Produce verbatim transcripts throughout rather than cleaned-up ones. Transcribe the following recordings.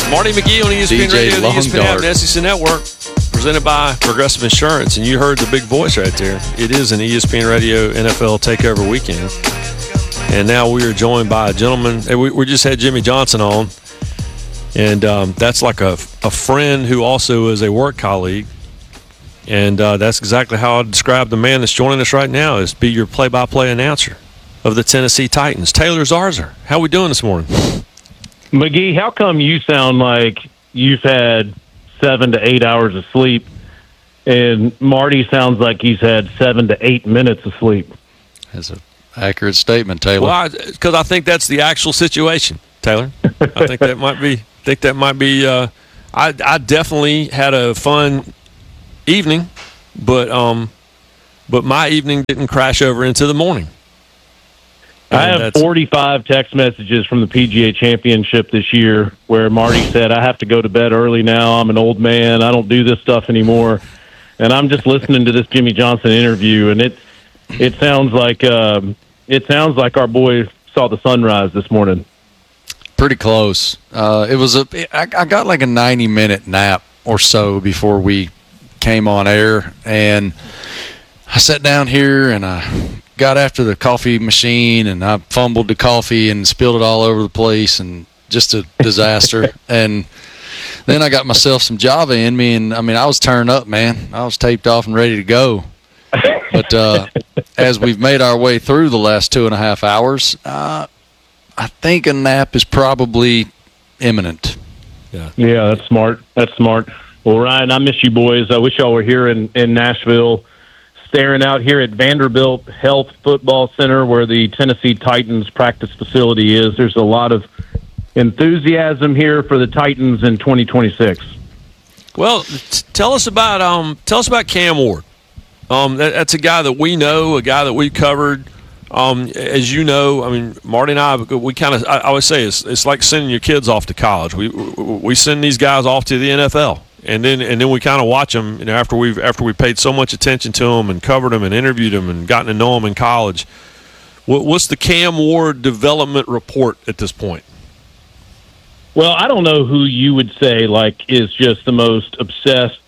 Marty McGee on E S P N D J Radio, the E S P N app, Longdart. and S E C Network, presented by Progressive Insurance. And you heard the big voice right there. It is an E S P N Radio N F L Takeover weekend. And now we are joined by a gentleman. We, we just had Jimmy Johnson on. And um, that's like a, a friend who also is a work colleague. And uh, that's exactly how I describe the man that's joining us right now, is be your play-by-play announcer of the Tennessee Titans, Taylor Zarzour. How we doing this morning? McGee, how come you sound like you've had seven to eight hours of sleep, and Marty sounds like he's had seven to eight minutes of sleep? That's an accurate statement, Taylor. Well, because I, I think that's the actual situation, Taylor. I think that might be. Think that might be. Uh, I I definitely had a fun evening, but um, but my evening didn't crash over into the morning. I have forty-five text messages from the P G A Championship this year where Marty said, I have to go to bed early now. I'm an old man. I don't do this stuff anymore. And I'm just listening to this Jimmy Johnson interview, and it it sounds like um, it sounds like our boy saw the sunrise this morning. Pretty close. Uh, it was a. I, I got like a ninety minute nap or so before we came on air, and I sat down here and I got after the coffee machine, and I fumbled the coffee and spilled it all over the place, and just a disaster. And then I got myself some Java in me, and I mean, I was turned up, man. I was taped off and ready to go. But uh, as we've made our way through the last two and a half hours, uh, I think a nap is probably imminent. Yeah, yeah, that's smart. That's smart. Well, Ryan, I miss you boys. I wish y'all were here in, in Nashville, staring out here at Vanderbilt Health Football Center where the Tennessee Titans practice facility is. There's a lot of enthusiasm here for the Titans in twenty twenty-six. Well, t- tell us about um, tell us about Cam Ward. Um, that, that's a guy that we know, a guy that we covered. Um, as you know, I mean, Marty and I, we kind of, I, I always say it's it's like sending your kids off to college. We we send these guys off to the N F L, and then and then we kind of watch them. You know, after we've after we paid so much attention to them and covered them and interviewed them and gotten to know them in college. What, what's the Cam Ward development report at this point? Well, I don't know who you would say like is just the most obsessed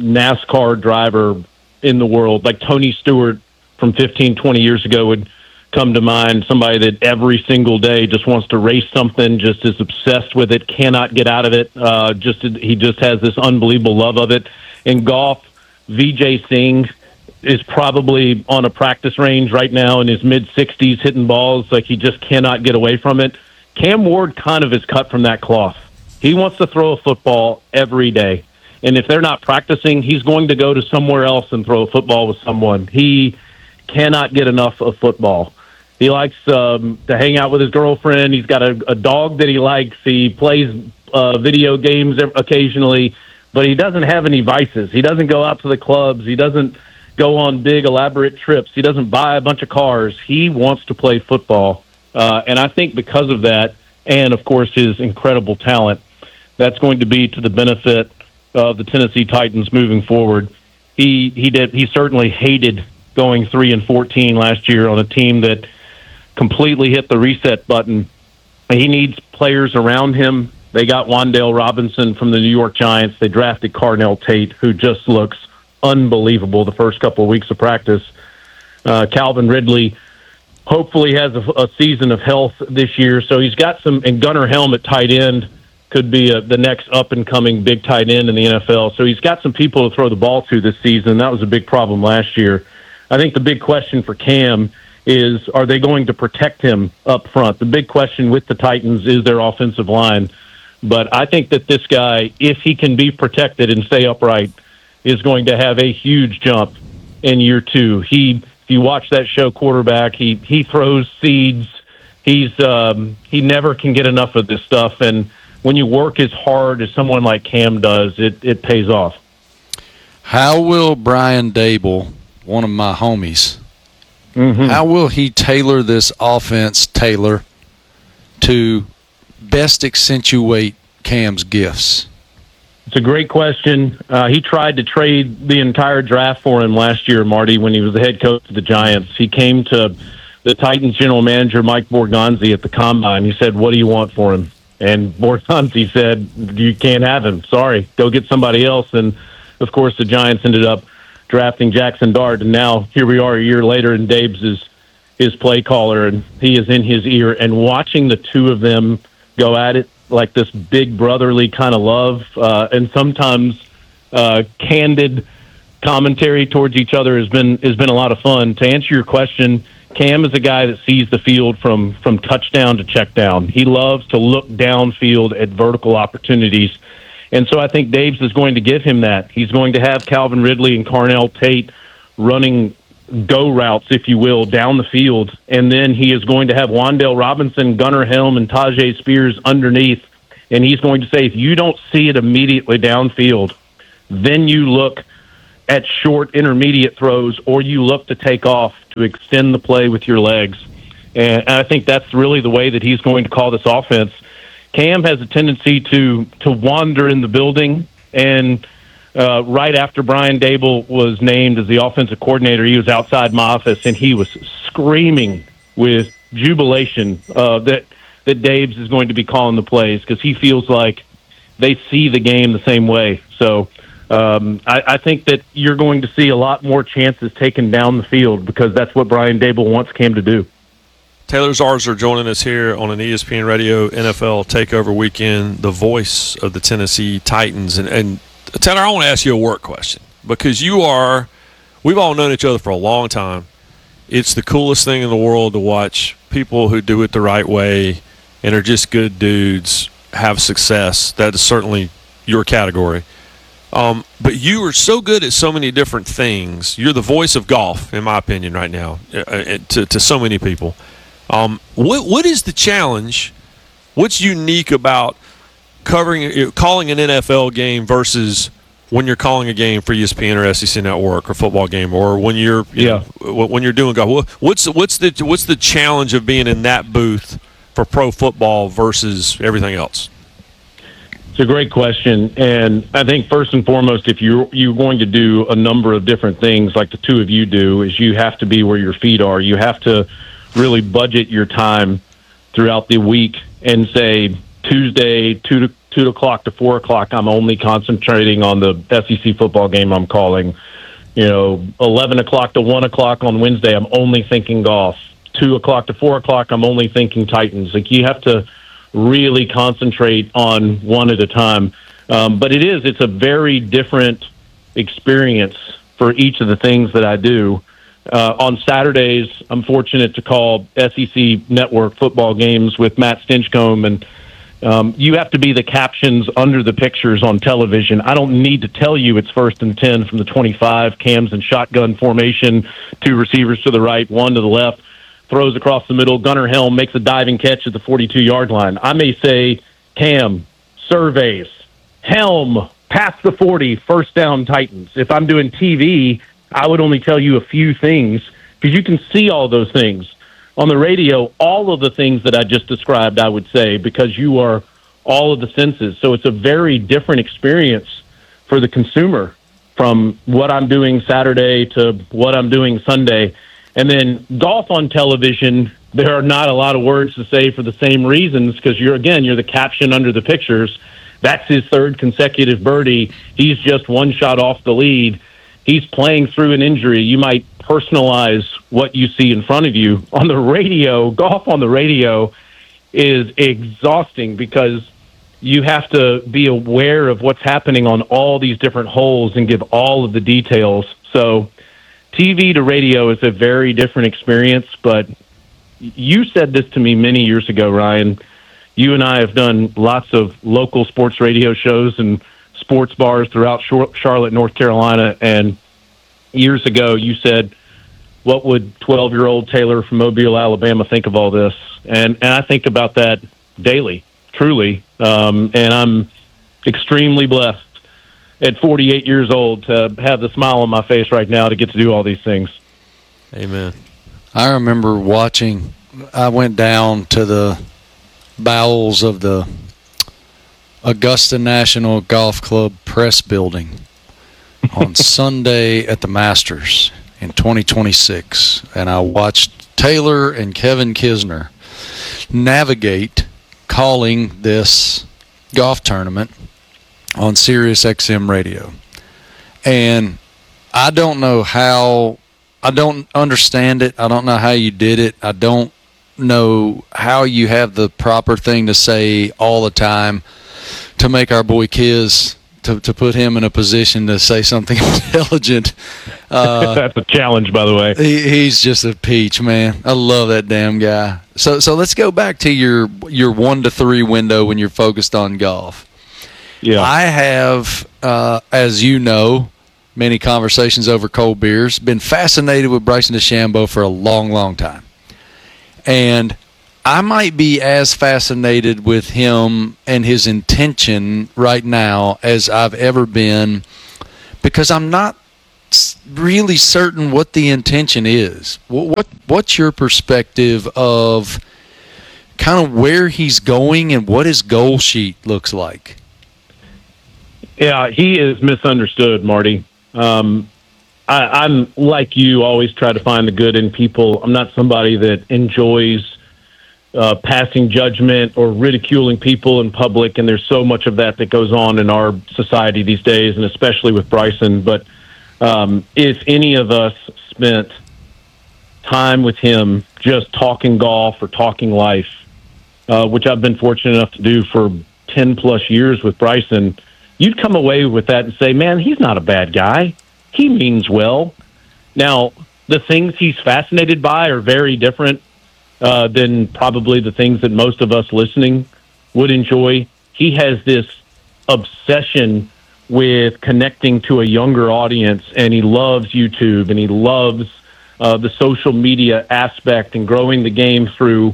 NASCAR driver in the world. Like Tony Stewart from fifteen, twenty years ago would come to mind, somebody that every single day just wants to race something, just is obsessed with it, cannot get out of it. Uh, just he just has this unbelievable love of it. In golf, Vijay Singh is probably on a practice range right now in his mid-sixties hitting balls like he just cannot get away from it. Cam Ward kind of is cut from that cloth. He wants to throw a football every day. And if they're not practicing, he's going to go to somewhere else and throw a football with someone. He cannot get enough of football. He likes um, to hang out with his girlfriend. He's got a, a dog that he likes. He plays uh, video games occasionally, but he doesn't have any vices. He doesn't go out to the clubs. He doesn't go on big, elaborate trips. He doesn't buy a bunch of cars. He wants to play football. Uh, and I think because of that, and, of course, his incredible talent, that's going to be to the benefit of the Tennessee Titans moving forward. He he did he certainly hated going three and fourteen last year on a team that completely hit the reset button. He needs players around him. They got Wan'Dale Robinson from the New York Giants. They drafted Carnell Tate, who just looks unbelievable the first couple of weeks of practice. Uh, Calvin Ridley hopefully has a, a season of health this year. So he's got some, and Gunnar Helm at tight end could be a, the next up-and-coming big tight end in the N F L. So he's got some people to throw the ball to this season. That was a big problem last year. I think the big question for Cam is, are they going to protect him up front? The big question with the Titans is their offensive line. But I think that this guy, if he can be protected and stay upright, is going to have a huge jump in year two. He, if you watch that show Quarterback, he, he throws seeds. He's um, he never can get enough of this stuff. And when you work as hard as someone like Cam does, it, it pays off. How will Brian Dable, one of my homies, mm-hmm. how will he tailor this offense, Taylor, to best accentuate Cam's gifts? It's a great question. Uh, he tried to trade the entire draft for him last year, Marty, when he was the head coach of the Giants. He came to the Titans general manager, Mike Borgonzi, at the Combine. He said, what do you want for him? And Bortonzi said, you can't have him. Sorry, go get somebody else. And, of course, the Giants ended up drafting Jackson Dart, and now here we are a year later, and Dabes is his play caller, and he is in his ear. And watching the two of them go at it like this big brotherly kind of love, uh, and sometimes uh, candid commentary towards each other has been has been a lot of fun. To answer your question, Cam is a guy that sees the field from from touchdown to check down. He loves to look downfield at vertical opportunities. And so I think Dabes is going to give him that. He's going to have Calvin Ridley and Carnell Tate running go routes, if you will, down the field. And then he is going to have Wan'Dale Robinson, Gunnar Helm, and Tajay Spears underneath. And he's going to say, if you don't see it immediately downfield, then you look at short intermediate throws, or you look to take off to extend the play with your legs. And I think that's really the way that he's going to call this offense. Cam has a tendency to to wander in the building, and uh, right after Brian Daboll was named as the offensive coordinator, he was outside my office, and he was screaming with jubilation uh, that, that Dabes is going to be calling the plays, because he feels like they see the game the same way. So um, I, I think that you're going to see a lot more chances taken down the field, because that's what Brian Daboll wants Cam to do. Taylor Zarzour joining us here on an E S P N Radio N F L Takeover Weekend, the voice of the Tennessee Titans. And, and Taylor, I want to ask you a work question, because you are – we've all known each other for a long time. It's the coolest thing in the world to watch people who do it the right way and are just good dudes have success. That is certainly your category. Um, but you are so good at so many different things. You're the voice of golf, in my opinion, right now, uh, to, to so many people. Um, what what is the challenge? What's unique about covering, calling an N F L game versus when you're calling a game for E S P N or S E C Network or football game, or when you're you yeah know, when you're doing golf? What's what's the what's the challenge of being in that booth for pro football versus everything else? It's a great question, and I think first and foremost, if you're you're going to do a number of different things like the two of you do, is you have to be where your feet are. You have to really budget your time throughout the week and say Tuesday, two to two o'clock to four o'clock, I'm only concentrating on the S E C football game I'm calling. You know, eleven o'clock to one o'clock on Wednesday, I'm only thinking golf. Two o'clock to four o'clock, I'm only thinking Titans. Like, you have to really concentrate on one at a time. Um, but it is, it's a very different experience for each of the things that I do. Uh, on Saturdays, I'm fortunate to call S E C Network football games with Matt Stinchcomb, and um, you have to be the captions under the pictures on television. I don't need to tell you it's first and ten from the twenty-five, Cam's in shotgun formation, two receivers to the right, one to the left, throws across the middle, Gunnar Helm makes a diving catch at the forty-two-yard line. I may say, Cam, surveys, Helm, past the forty, first down Titans. If I'm doing T V, I would only tell you a few things, because you can see all those things. On the radio, all of the things that I just described, I would say, because you are all of the senses. So it's a very different experience for the consumer from what I'm doing Saturday to what I'm doing Sunday. And then golf on television, there are not a lot of words to say for the same reasons, because you're, again, you're the caption under the pictures. That's his third consecutive birdie. He's just one shot off the lead. He's playing through an injury. You might personalize what you see in front of you. On the radio, golf on the radio is exhausting, because you have to be aware of what's happening on all these different holes and give all of the details. So T V to radio is a very different experience, but you said this to me many years ago, Ryan. You and I have done lots of local sports radio shows and sports bars throughout Charlotte, North Carolina, and years ago you said, what would twelve-year-old Taylor from Mobile, Alabama think of all this? And and I think about that daily, truly, um, and I'm extremely blessed at forty-eight years old to have the smile on my face right now to get to do all these things. Amen. I remember watching, I went down to the bowels of the Augusta National Golf Club press building on Sunday at the Masters in twenty twenty-six, and I watched Taylor and Kevin Kisner navigate calling this golf tournament on Sirius X M radio. And I don't know how, I don't understand it. I don't know how you did it. I don't know how you have the proper thing to say all the time to make our boy Kiz, to, to put him in a position to say something intelligent. Uh, That's a challenge, by the way. He, he's just a peach, man. I love that damn guy. So so let's go back to your your one to three window when you're focused on golf. Yeah, I have, uh, as you know, many conversations over cold beers, been fascinated with Bryson DeChambeau for a long, long time. And I might be as fascinated with him and his intention right now as I've ever been, because I'm not really certain what the intention is. What, what what's your perspective of kind of where he's going and what his goal sheet looks like? Yeah, he is misunderstood, Marty. Um, I, I'm like you, always try to find the good in people. I'm not somebody that enjoys uh, passing judgment or ridiculing people in public, and there's so much of that that goes on in our society these days, and especially with Bryson. But um, if any of us spent time with him just talking golf or talking life, uh, which I've been fortunate enough to do for ten plus years with Bryson, you'd come away with that and say, man, he's not a bad guy. He means well. Now, the things he's fascinated by are very different uh, than probably the things that most of us listening would enjoy. He has this obsession with connecting to a younger audience, and he loves YouTube, and he loves uh, the social media aspect and growing the game through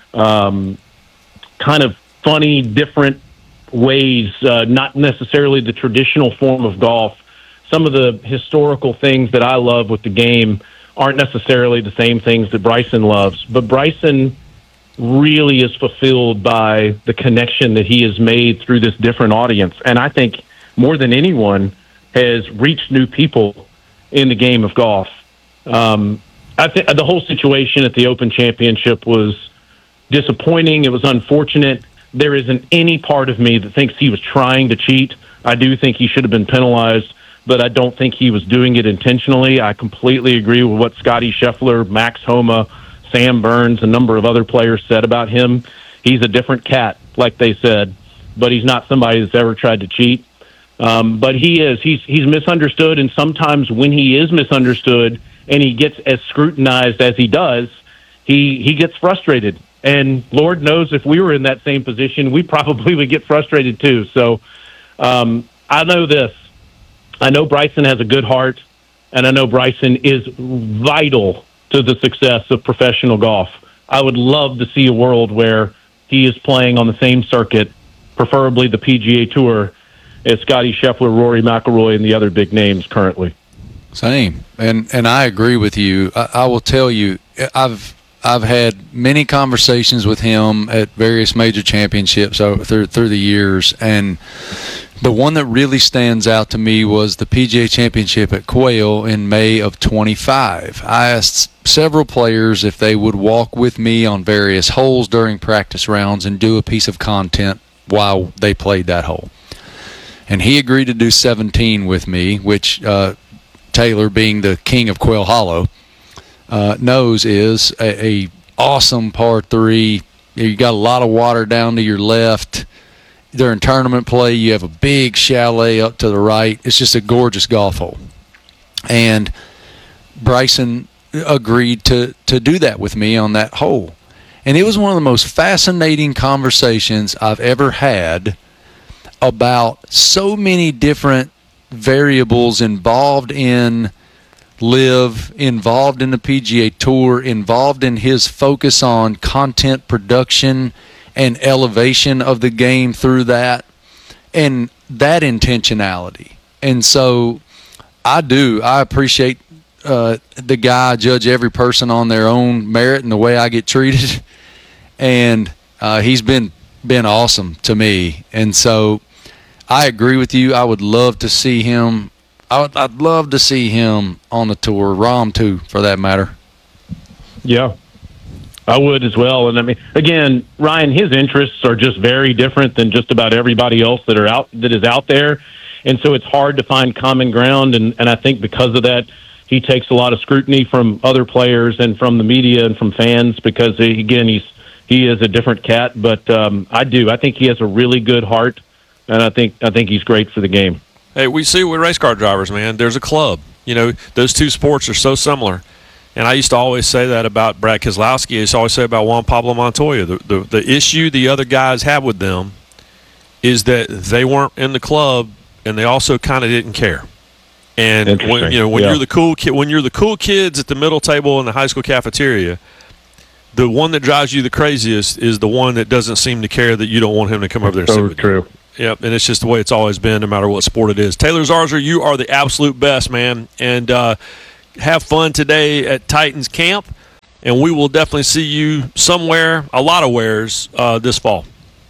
um, kind of funny, different ways, uh, not necessarily the traditional form of golf. Some of the historical things that I love with the game aren't necessarily the same things that Bryson loves, but Bryson really is fulfilled by the connection that he has made through this different audience. And I think more than anyone has reached new people in the game of golf. Um, I think the whole situation at the Open Championship was disappointing. It was unfortunate. There isn't any part of me that thinks he was trying to cheat. I do think he should have been penalized, but I don't think he was doing it intentionally. I completely agree with what Scotty Scheffler, Max Homa, Sam Burns, a number of other players said about him. He's a different cat, like they said, but he's not somebody that's ever tried to cheat. Um, but he is. He's he's misunderstood, and sometimes when he is misunderstood and he gets as scrutinized as he does, he, he gets frustrated. And Lord knows if we were in that same position, we probably would get frustrated too. So um, I know this. I know Bryson has a good heart, and I know Bryson is vital to the success of professional golf. I would love to see a world where he is playing on the same circuit, preferably the P G A Tour, as Scotty Scheffler, Rory McIlroy, and the other big names currently. Same, and and I agree with you. I, I will tell you, I've I've had many conversations with him at various major championships through through the years, and the one that really stands out to me was the P G A Championship at Quail in May of twenty-five. I asked several players if they would walk with me on various holes during practice rounds and do a piece of content while they played that hole. And he agreed to do seventeen with me, which uh, Taylor, being the king of Quail Hollow, uh, knows is a, a awesome par three. You got a lot of water down to your left. During tournament play, you have a big chalet up to the right. It's just a gorgeous golf hole. And Bryson agreed to, to do that with me on that hole. And it was one of the most fascinating conversations I've ever had about so many different variables involved in Live, involved in the P G A Tour, involved in his focus on content production and elevation of the game through that, and that intentionality. And so I do, I appreciate uh, the guy judge every person on their own merit and the way I get treated. And uh, he's been been awesome to me. And so I agree with you. I would love to see him. I would, I'd love to see him on the tour, Rahm too, for that matter. Yeah. I would as well. And I mean, again, Ryan, his interests are just very different than just about everybody else that are out that is out there. And so it's hard to find common ground. And, and I think because of that, he takes a lot of scrutiny from other players and from the media and from fans because, again, he's he is a different cat. But um, I do. I think he has a really good heart, and I think I think he's great for the game. Hey, we see with race car drivers, man, there's a club. You know, those two sports are so similar. And I used to always say that about Brad Keselowski. I used to always say about Juan Pablo Montoya. The, the, the issue the other guys have with them is that they weren't in the club, and they also kind of didn't care. And when, you know, when yeah. you're the cool kid, when you're the cool kids at the middle table in the high school cafeteria, the one that drives you the craziest is the one that doesn't seem to care that you don't want him to come over there and so sit with true. you. Yep, and it's just the way it's always been, no matter what sport it is. Taylor Zarzour, you are the absolute best, man, and uh, have fun today at Titans camp, and we will definitely see you somewhere, a lot of wheres, uh, this fall.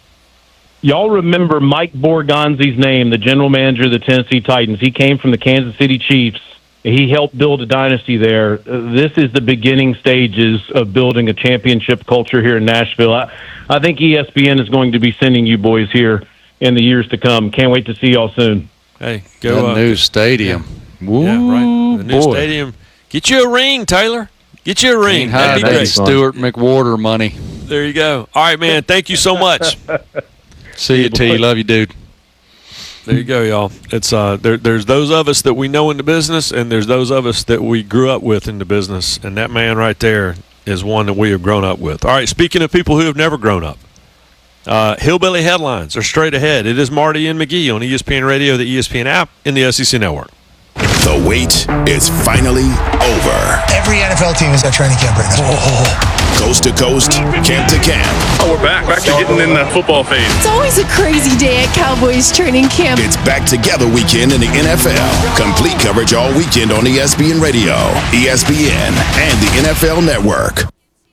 Y'all remember Mike Borgonzi's name, the general manager of the Tennessee Titans. He came from the Kansas City Chiefs. He helped build a dynasty there. Uh, this is the beginning stages of building a championship culture here in Nashville. I, I think E S P N is going to be sending you boys here in the years to come. Can't wait to see y'all soon. Hey, go the uh, new stadium. Yeah, Woo, yeah, right. The new boy. stadium. Get you a ring, Taylor. Get you a ring. Ain't That'd be hiding great. Stuart McWhorter money. There you go. All right, man. Thank you so much. See you, T. Love you, dude. There you go, y'all. It's uh, there, there's those of us that we know in the business, and there's those of us that we grew up with in the business. And that man right there is one that we have grown up with. All right, speaking of people who have never grown up, uh, Hillbilly Headlines are straight ahead. It is Marty and McGee on E S P N Radio, the E S P N app, in the S E C Network. The wait is finally over. Every N F L team is at training camp right now. Oh. Coast to coast, camp to camp. Oh, we're back. Back to getting in the football phase. It's always a crazy day at Cowboys training camp. It's back together weekend in the N F L. Complete coverage all weekend on E S P N Radio, E S P N, and the N F L Network.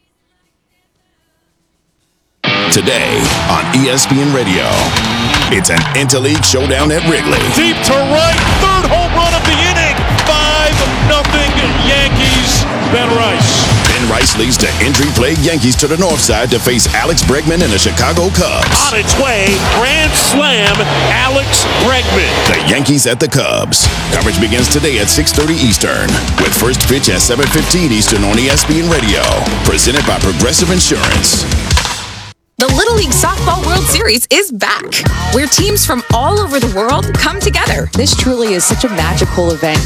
Today on E S P N Radio, it's an interleague showdown at Wrigley. Deep to right, third home run of the inning. five nothing Yankees. Ben Rice. Ben Rice leads the injury-plagued Yankees to the north side to face Alex Bregman and the Chicago Cubs. On its way, grand slam, Alex Bregman. The Yankees at the Cubs. Coverage begins today at six thirty Eastern, with first pitch at seven fifteen Eastern on E S P N Radio. Presented by Progressive Insurance. The Little League Softball World Series is back, where teams from all over the world come together. This truly is such a magical event.